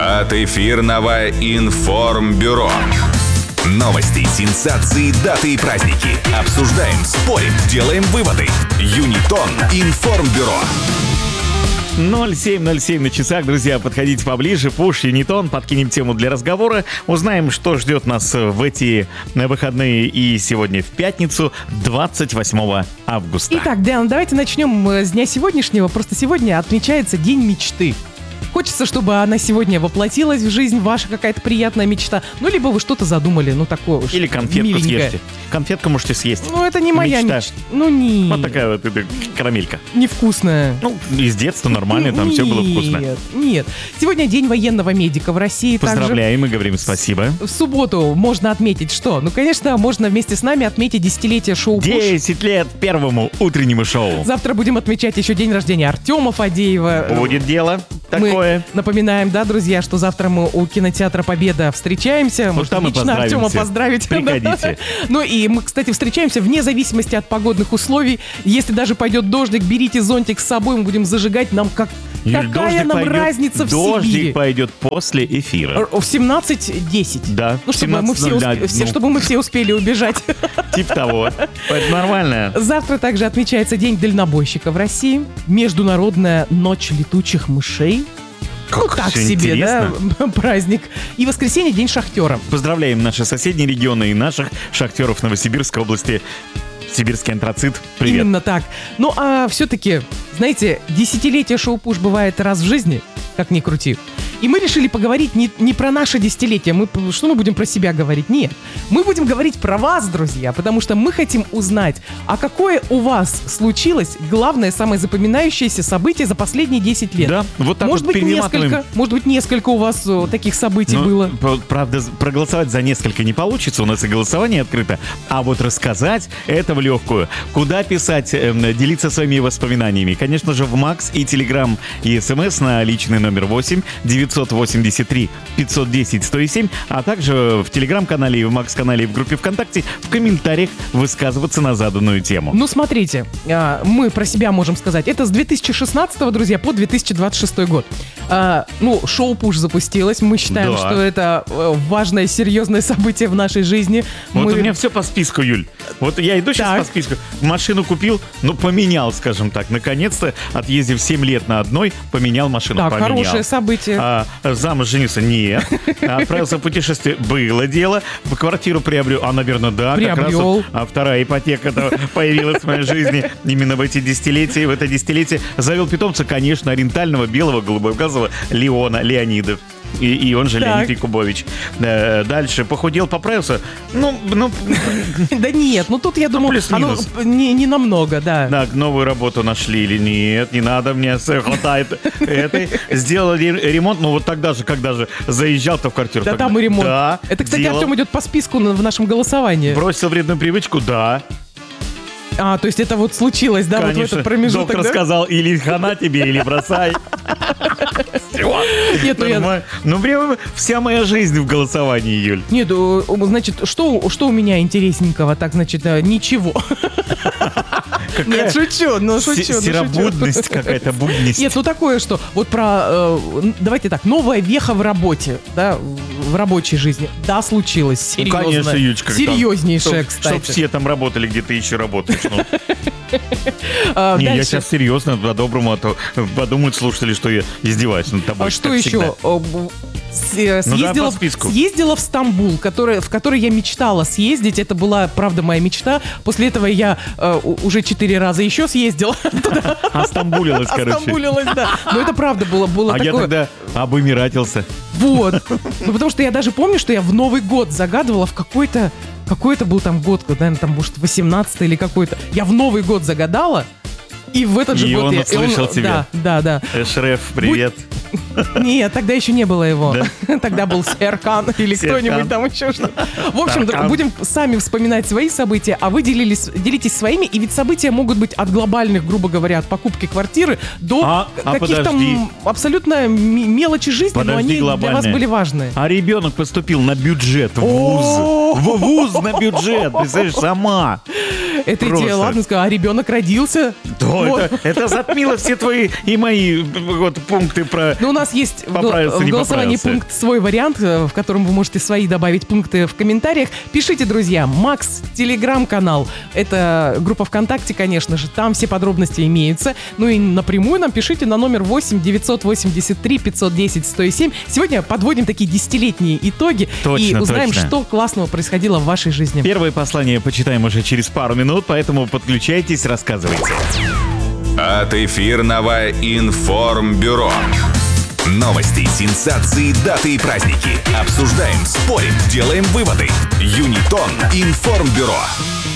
от эфирного информбюро. Новости, сенсации, даты и праздники. Обсуждаем, спорим, делаем выводы. Юнитон информбюро. 07:07 на часах, друзья, подходите поближе, пуш, Юнитон, подкинем тему для разговора, узнаем, что ждет нас в эти выходные и сегодня в пятницу, 28 августа. Итак, Диана, давайте начнем с дня сегодняшнего, просто сегодня отмечается День мечты. Хочется, чтобы она сегодня воплотилась в жизнь, ваша какая-то приятная мечта. Ну, либо вы что-то задумали, ну, такое уж или конфетку миленькое. съешьте. Конфетку можете съесть. Ну, это не моя мечта. Ну, не. Вот такая вот эта карамелька. Невкусная. Ну, из детства нормально, там все было вкусно. Нет. Сегодня День военного медика в России. Поздравляем и говорим спасибо. В субботу можно отметить что? Ну, конечно, можно вместе с нами отметить десятилетие шоу «Пуш». 10 лет первому утреннему шоу. Завтра будем отмечать еще день рождения Артема Фадеева. Будет дело такое. Мы напоминаем, да, друзья, что завтра мы у кинотеатра «Победа» встречаемся. Вот там мы лично Артема поздравимся. поздравить. Приходите. Ну и мы, кстати, встречаемся вне зависимости от погодных условий. Если даже пойдет дождик, берите зонтик с собой, мы будем зажигать. Нам Юль, какая нам разница в Сибири? Дождик пойдет после эфира. В 17:10. Да, Ну, чтобы мы чтобы мы все успели убежать. Типа того. Это нормально. Завтра также отмечается День дальнобойщика в России. Международная ночь летучих мышей. Ну, так всё себе, интересно. да, праздник. И в воскресенье День шахтера. Поздравляем наши соседние регионы и наших шахтеров Новосибирской области. Сибирский антрацит. Привет. Именно так. Ну, а все-таки, знаете, десятилетие шоу «Пуш» бывает раз в жизни, как ни крути. И мы решили поговорить не про наше десятилетие. Что мы будем про себя говорить? Нет. Мы будем говорить про вас, друзья, потому что мы хотим узнать, а какое у вас случилось главное, самое запоминающееся событие за последние 10 лет? Да, вот так может вот быть, перематываем. может быть, несколько у вас таких событий было. Правда, проголосовать за несколько не получится, у нас и голосование открыто. А вот рассказать это в легкую. Куда писать, делиться своими воспоминаниями? Конечно же, в Макс и Телеграм и СМС на личный номер 8 983 510 107, а также в Телеграм-канале и в Макс-канале и в группе ВКонтакте в комментариях высказываться на заданную тему. Ну, смотрите, мы про себя можем сказать. Это с 2016, друзья, по 2026 год. Шоу «Пуш» запустилось. Мы считаем, Да. что это важное, серьезное событие в нашей жизни. Вот у меня все по списку, Юль. Вот я иду сейчас Так. по списку. Машину купил, поменял, скажем так. Наконец-то, отъездив 7 лет на одной, поменял машину. Так, поменял. хорошее событие. Замуж женился? Нет. Отправился в путешествие? Было дело. Квартиру приобрел? Наверное, да. Приобрел. Как раз вторая ипотека появилась в моей жизни именно в эти десятилетия. В это десятилетие завел питомца, конечно, ориентального, белого, голубоглазого Леона Леонидов. И он же Так. Леонид Якубович. Дальше похудел, поправился. Да нет, тут, я думаю, плюс-минус. не намного, да. Так, новую работу нашли или нет? Не надо, мне хватает этой. Сделали ремонт, вот тогда же, когда же заезжал-то в квартиру. Да, тогда. там и ремонт. Да, Это, кстати, делал. Артем идет по списку в нашем голосовании. Бросил вредную привычку? Да. То есть это вот случилось, да, Конечно. вот в этот промежуток, Доктор да? сказал, или хана тебе, или бросай. Нет, Прям вся моя жизнь в голосовании, Юль. Нет, значит, что у меня интересненького? Так, значит, ничего. Нет, шучу. Серобудность какая-то, будность. Нет, такое, что вот про, давайте так, новая веха в работе, да, в рабочей жизни. Да, случилось, серьезно. Конечно, Юлечка. Серьезнейшая, кстати. Чтоб все там работали, где ты еще работаешь. Не, я Дальше. сейчас серьезно, по-доброму, а то подумают слушатели, что я издеваюсь над тобой. А что как еще? всегда. Давай по списку. Съездила в Стамбул, в который я мечтала съездить. Это была, правда, моя мечта. После этого я уже 4 раза еще съездила. Остамбулилась, короче. Остамбулилась, да. Но это правда было А такое. я тогда обымиратился. Вот. Потому что я даже помню, что я в Новый год загадывала в какой-то был там год, наверное, там, может, 18-й или какой-то. Я в Новый год загадала, и в этот же И год он услышал тебя. Да. Шреф, привет. Нет, тогда еще не было его. Тогда был Серкан или Серкан. кто-нибудь там еще что-то. В общем, Таркан. будем сами вспоминать свои события, а вы делитесь своими. И ведь события могут быть от глобальных, грубо говоря, от покупки квартиры до каких-то подожди. абсолютно мелочи жизни, но они для вас глобальные. были важны. А ребенок поступил на бюджет в вуз. О! В вуз на бюджет, представляешь, сама. Это Просто. идея, ладно, сказал, а ребенок родился. Да, Вот. это затмило все твои и мои вот пункты про... Ну, у нас есть Поправился, в не голосовании поправился. пункт, свой вариант, в котором вы можете свои добавить пункты в комментариях. Пишите, друзья, Макс, телеграм-канал. Это группа ВКонтакте, конечно же, там все подробности имеются. Ну и напрямую нам пишите на номер 8 983 510 107. Сегодня подводим такие десятилетние итоги и Точно, узнаем, точно. что классного происходило в вашей жизни. Первое послание почитаем уже через пару минут, поэтому подключайтесь, рассказывайте. От эфирного информбюро. Новости, сенсации, даты и праздники. Обсуждаем, спорим, делаем выводы. Юнитон информбюро.